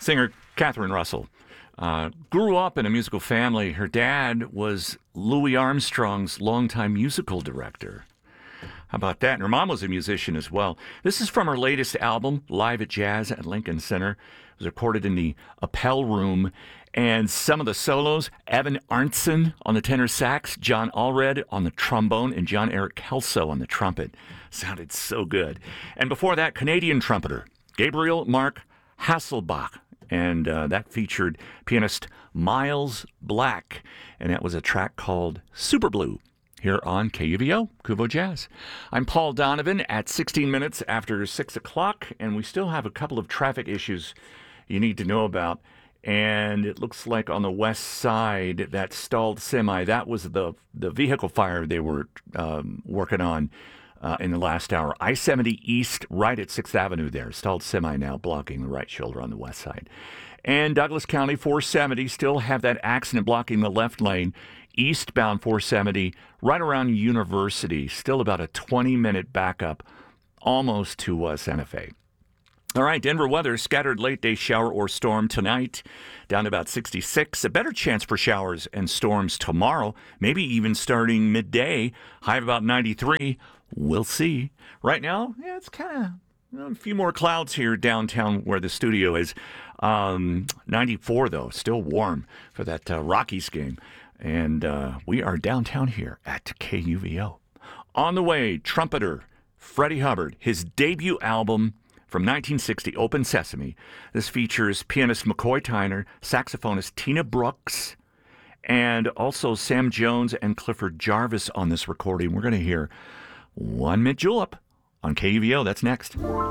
singer Catherine Russell. Grew up in a musical family. Her dad was Louis Armstrong's longtime musical director. How about that? And her mom was a musician as well. This is from her latest album, Live at Jazz at Lincoln Center. It was recorded in the Appel Room. And some of the solos, Evan Arntzen on the tenor sax, John Allred on the trombone, and John Eric Kelso on the trumpet. Sounded so good. And before that, Canadian trumpeter, Gabriel Mark Hasselbach. And that featured pianist Miles Black. And that was a track called Super Blue here on KUVO, Kuvo Jazz. I'm Paul Donovan at 16 minutes after 6 o'clock. And we still have a couple of traffic issues you need to know about. And it looks like on the west side, that stalled semi, that was the vehicle fire they were working on in the last hour. I-70 East, right at 6th Avenue there. Stalled semi now blocking the right shoulder on the west side. And Douglas County 470 still have that accident blocking the left lane. Eastbound 470, right around University. Still about a 20-minute backup, almost to Santa Fe. All right, Denver weather, scattered late-day shower or storm tonight, down to about 66. A better chance for showers and storms tomorrow, maybe even starting midday, high of about 93. We'll see. Right now, yeah, it's kind of a few more clouds here downtown where the studio is. 94, though, still warm for that Rockies game. And we are downtown here at KUVO. On the way, trumpeter Freddie Hubbard, his debut album from 1960, Open Sesame. This features pianist McCoy Tyner, saxophonist Tina Brooks, and also Sam Jones and Clifford Jarvis on this recording. We're going to hear One Mint Julep on KUVO. That's next.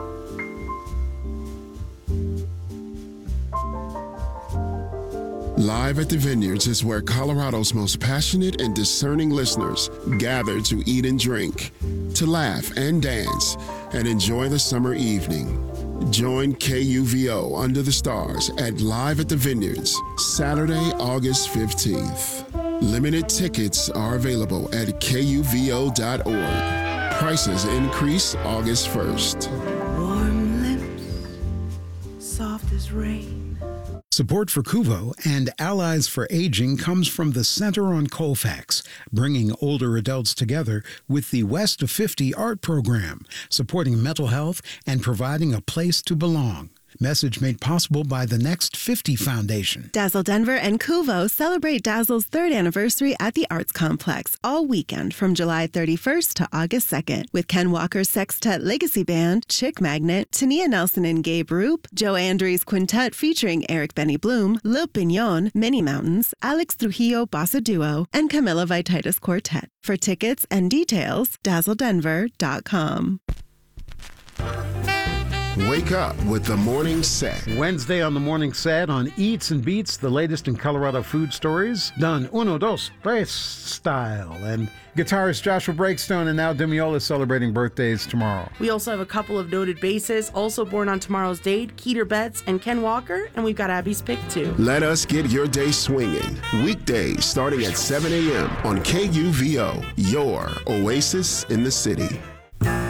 Live at the Vineyards is where Colorado's most passionate and discerning listeners gather to eat and drink, to laugh and dance, and enjoy the summer evening. Join KUVO Under the Stars at Live at the Vineyards, Saturday, August 15th. Limited tickets are available at KUVO.org. Prices increase August 1st. Warm lips, soft as rain. Support for Kuvo and Allies for Aging comes from the Center on Colfax, bringing older adults together with the West of 50 art program, supporting mental health and providing a place to belong. Message made possible by the Next 50 Foundation. Dazzle Denver and Kuvo celebrate Dazzle's 3rd anniversary at the Arts Complex all weekend from July 31st to August 2nd with Ken Walker's Sextet Legacy Band, Chick Magnet, Tania Nelson and Gabe Roop, Joe Andries Quintet featuring Eric Benny Bloom, Lil Pignon, Many Mountains, Alex Trujillo Bossa Duo, and Camila Vititis Quartet. For tickets and details, dazzledenver.com. Wake up with the Morning Set. Wednesday on the Morning Set on Eats and Beats, the latest in Colorado food stories, done uno, dos, tres style. And guitarist Joshua Breakstone and Now Demiola celebrating birthdays tomorrow. We also have a couple of noted bassists also born on tomorrow's date, Keeter Betts and Ken Walker, and we've got Abby's pick too. Let us get your day swinging. Weekdays starting at 7 a.m. on KUVO, your oasis in the city.